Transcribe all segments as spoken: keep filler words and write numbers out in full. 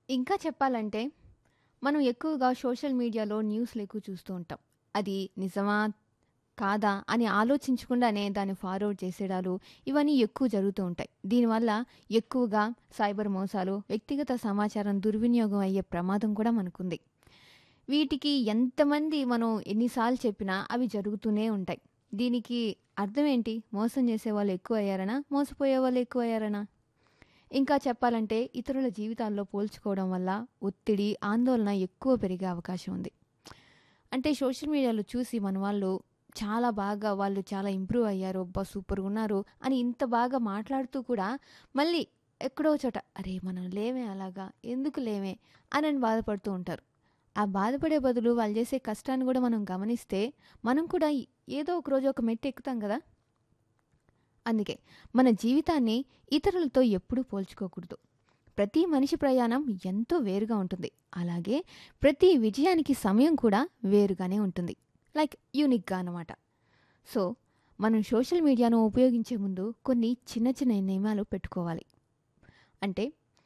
ఇంకా చెప్పాలంటే, మనం ఎక్కువగా సోషల్ మీడియాలో న్యూస్‌లు ఎక్కువ చూస్తూ ఉంటాం. అది నిజమా? కాదా? అని ఆలోచించకుండానే దాన్ని ఫార్వర్డ్ చేసేయడాలు, ఇవన్నీ ఎక్కువ జరుగుతూ ఉంటాయి. దీనివల్ల ఎక్కువగా సైబర్ మోసాలు, వ్యక్తిగత సమాచారం దుర్వినియోగం అయ్యే ప్రమాదం కూడా మనకుంది. వీటికి ఎంతమంది మనం ఎన్ని సార్లు చెప్పినా అవి జరుగుతూనే ఉంటాయి. దీనికి అర్థం ఏంటి? మోసం చేసేవాళ్ళు ఎక్కువయ్యారనా? మోసపోయేవాళ్ళు ఎక్కువయ్యారనా? ఇంకా చెప్పాలంటే ఇతరుల జీవితాల్లో పోల్చుకోవడం వల్ల ఒత్తిడి, ఆందోళన ఎక్కువ పెరిగే అవకాశం ఉంది. అంటే సోషల్ మీడియాలో చూసి మన వాళ్ళు చాలా బాగా వాళ్ళు చాలా ఇంప్రూవ్ అయ్యారు. అబ్బా! సూపర్‌గున్నారు అని ఇంత బాగా మాట్లాడుతూ కూడా మళ్ళీ ఎక్కడో చోట అరే! మనం లేమే అలాగా, ఎందుకు లేమే అనని బాధపడుతూ ఉంటారు. ఆ బాధపడే బదులు వాళ్ళు చేసే కష్టాన్ని కూడా మనం గమనిస్తే మనం కూడా ఏదో ఒక రోజు ఒక మెట్టు ఎక్కుతాం కదా! అందుకే మన జీవితాన్ని ఇతరులతో ఎప్పుడూ పోల్చుకోకూడదు. ప్రతి మనిషి ప్రయాణం ఎంతో వేరుగా ఉంటుంది. అలాగే ప్రతి విజయానికి సమయం కూడా వేరుగానే ఉంటుంది. లైక్ యూనిక్‌గా అనమాట. సో, మనం సోషల్ మీడియాను ఉపయోగించే ముందు కొన్ని చిన్న చిన్న నియమాలు పెట్టుకోవాలి. అంటే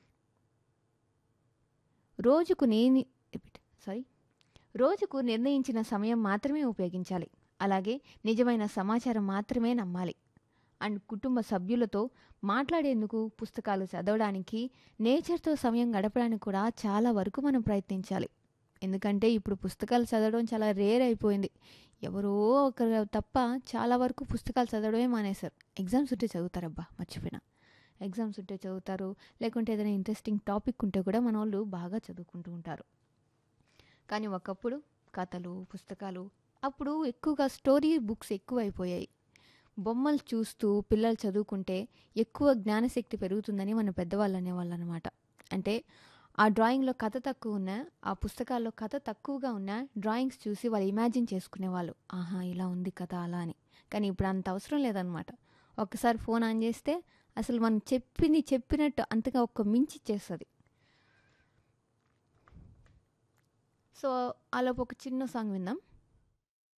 రోజుకు నేని రిపీట్ సారీ. రోజుకు నిర్ణయించిన సమయం మాత్రమే ఉపయోగించాలి. అలాగే నిజమైన సమాచారం మాత్రమే నమ్మాలి. అండ్ కుటుంబ సభ్యులతో మాట్లాడేందుకు, పుస్తకాలు చదవడానికి, నేచర్‌తో సమయం గడపడానికి కూడా చాలా వరకు మనం ప్రయత్నించాలి. ఎందుకంటే ఇప్పుడు పుస్తకాలు చదవడం చాలా రేర్ అయిపోయింది. ఎవరో ఒకరు తప్ప చాలా వరకు పుస్తకాలు చదవడమే మానేశారు. ఎగ్జామ్స్ ఉంటే చదువుతారబ్బా! మర్చిపోయినా. ఎగ్జామ్స్ ఉంటే చదువుతారు. లేకుంటే ఏదైనా ఇంట్రెస్టింగ్ టాపిక్ ఉంటే కూడా మనోళ్ళు బాగా చదువుకుంటూ ఉంటారు. కానీ ఒకప్పుడు కథలు, పుస్తకాలు అప్పుడు ఎక్కువగా స్టోరీ బుక్స్ ఎక్కువైపోయాయి. బొమ్మలు చూస్తూ పిల్లలు చదువుకుంటే ఎక్కువ జ్ఞానశక్తి పెరుగుతుందని మన పెద్దవాళ్ళు అనేవాళ్ళు అనమాట. అంటే ఆ డ్రాయింగ్‌లో కథ తక్కువ ఉన్నా, ఆ పుస్తకాల్లో కథ తక్కువగా ఉన్నా డ్రాయింగ్స్ చూసి వాళ్ళు ఇమాజిన్ చేసుకునేవాళ్ళు. ఆహా! ఇలా ఉంది కథ అలా అని. కానీ ఇప్పుడు అంత అవసరం లేదనమాట. ఒక్కసారి ఫోన్ ఆన్ చేస్తే అసలు మనం చెప్పింది చెప్పినట్టు అంతగా ఒక్క మించిచ్చేస్తది. సో, ఆలోపు ఒక చిన్న సాంగ్ విందాం.